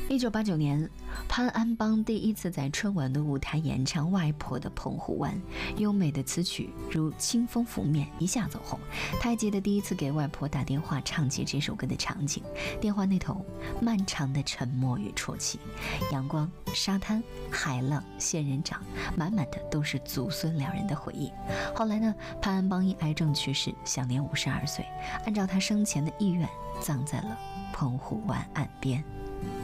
1989年，潘安邦第一次在春晚的舞台演唱《外婆的澎湖湾》，优美的词曲如清风拂面，一下走红。他还记得第一次给外婆打电话唱起这首歌的场景，电话那头漫长的沉默与啜泣，阳光、沙滩、海浪、仙人掌，满满的都是祖孙两人的回忆。后来呢，潘安邦因癌症去世，享年52岁，按照他生前的意愿，葬在了澎湖湾岸边。